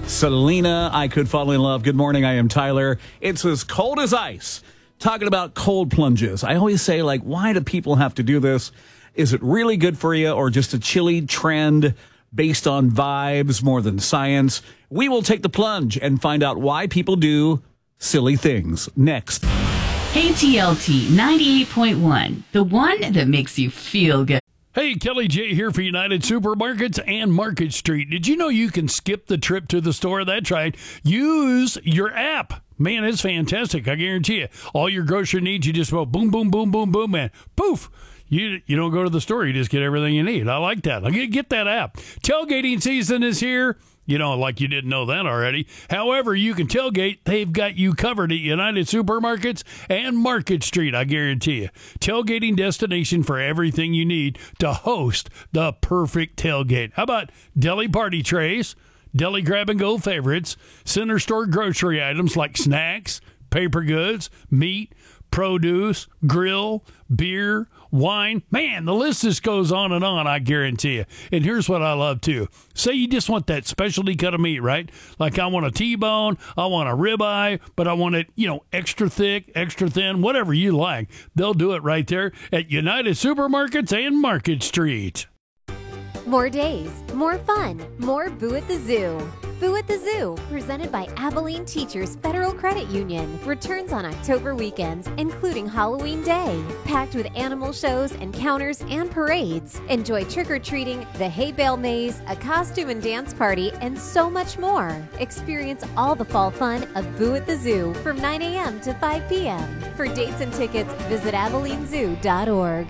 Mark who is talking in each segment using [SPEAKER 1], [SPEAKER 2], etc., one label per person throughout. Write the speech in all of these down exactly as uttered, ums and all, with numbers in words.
[SPEAKER 1] Selena, I Could Fall in Love. Good morning, I am Tyler. It's as cold as ice. Talking about cold plunges. I always say, like, why do people have to do this? Is it really good for you or just a chilly trend based on vibes more than science? We will take the plunge and find out why people do silly things. Next.
[SPEAKER 2] K T L T ninety-eight point one, the one that makes you feel good.
[SPEAKER 3] Hey, Kelly J here for United Supermarkets and Market Street. Did you know you can skip the trip to the store? That's right. Use your app. Man, it's fantastic. I guarantee you. All your grocery needs, you just go boom, boom, boom, boom, boom, man. Poof. You you don't go to the store. You just get everything you need. I like that. I get, get that app. Tailgating season is here. You know, like you didn't know that already. However, you can tailgate. They've got you covered at United Supermarkets and Market Street, I guarantee you. Tailgating destination for everything you need to host the perfect tailgate. How about deli party trays, deli grab-and-go favorites, center store grocery items like snacks, paper goods, meat, produce, grill, beer, wine. Man, the list just goes on and on, I guarantee you. And here's what I love, too. Say you just want that specialty cut of meat, right? Like I want a T-bone, I want a ribeye, but I want it, you know, extra thick, extra thin, whatever you like. They'll do it right there at United Supermarkets and Market Street.
[SPEAKER 4] More days, more fun, more Boo at the Zoo. Boo at the Zoo, presented by Abilene Teachers Federal Credit Union, returns on October weekends, including Halloween Day. Packed with animal shows, encounters, and parades. Enjoy trick-or-treating, the hay bale maze, a costume and dance party, and so much more. Experience all the fall fun of Boo at the Zoo from nine a.m. to five p.m. For dates and tickets, visit abilene zoo dot org.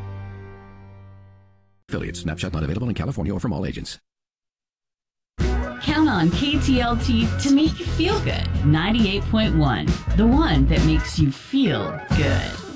[SPEAKER 5] Affiliate snapshot not available in California or from all agents.
[SPEAKER 2] Count on K T L T to make you feel good. ninety-eight point one, the one that makes you feel good.